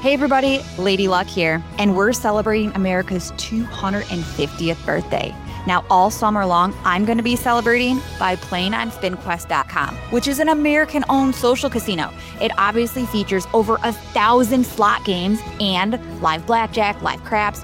Hey everybody, Lady Luck here, and we're celebrating America's 250th birthday. Now, all summer long, I'm going to be celebrating by playing on SpinQuest.com, which is an American-owned social casino. It obviously features over 1,000 slot games and live blackjack, live craps,